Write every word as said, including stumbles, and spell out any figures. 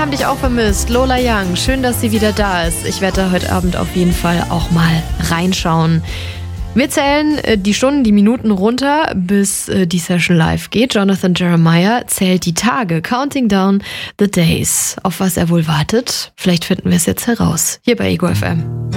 haben dich auch vermisst. Lola Young, schön, dass sie wieder da ist. Ich werde da heute Abend auf jeden Fall auch mal reinschauen. Wir zählen äh, die Stunden, die Minuten runter, bis äh, die Session live geht. Jonathan Jeremiah zählt die Tage, counting down the days. Auf was er wohl wartet? Vielleicht finden wir es jetzt heraus. Hier bei Ego F M.